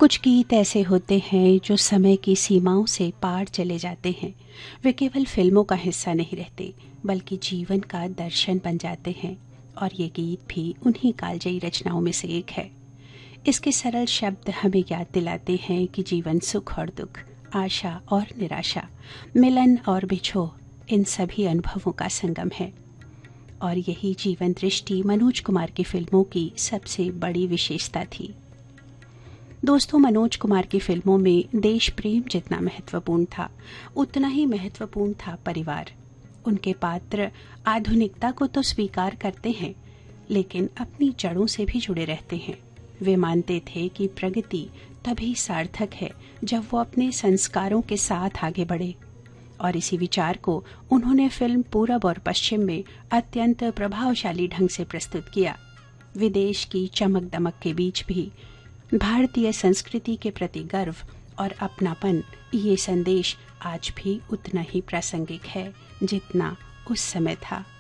कुछ गीत ऐसे होते हैं जो समय की सीमाओं से पार चले जाते हैं। वे केवल फिल्मों का हिस्सा नहीं रहते, बल्कि जीवन का दर्शन बन जाते हैं। और ये गीत भी उन्हीं कालजयी रचनाओं में से एक है। इसके सरल शब्द हमें याद दिलाते हैं कि जीवन सुख और दुख, आशा और निराशा, मिलन और बिछोह, इन सभी अनुभवों का संगम है। और यही जीवन दृष्टि मनोज कुमार की फिल्मों की सबसे बड़ी विशेषता थी। दोस्तों, मनोज कुमार की फिल्मों में देश प्रेम जितना महत्वपूर्ण था, उतना ही महत्वपूर्ण था परिवार। उनके पात्र आधुनिकता को तो स्वीकार करते हैं, लेकिन अपनी जड़ों से भी जुड़े रहते हैं। वे मानते थे कि प्रगति तभी सार्थक है जब वो अपने संस्कारों के साथ आगे बढ़े। और इसी विचार को उन्होंने फिल्म पूरब और पश्चिम में अत्यंत प्रभावशाली ढंग से प्रस्तुत किया। विदेश की चमक दमक के बीच भी भारतीय संस्कृति के प्रति गर्व और अपनापन, ये संदेश आज भी उतना ही प्रासंगिक है जितना उस समय था।